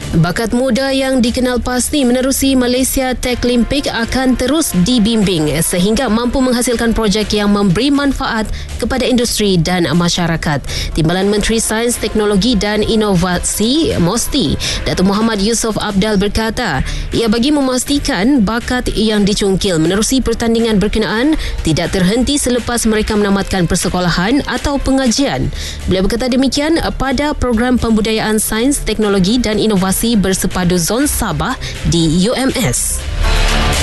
Bakat muda yang dikenal pasti menerusi Malaysia Techlimpic akan terus dibimbing sehingga mampu menghasilkan projek yang memberi manfaat kepada industri dan masyarakat. Timbalan Menteri Sains, Teknologi dan Inovasi MOSTI, Datuk Muhammad Yusof Abdal berkata, ia bagi memastikan bakat yang dicungkil menerusi pertandingan berkenaan tidak terhenti selepas mereka menamatkan persekolahan atau pengajian. Beliau berkata demikian pada program pembudayaan sains, teknologi dan inovasi bersepadu Zon Sabah di UMS.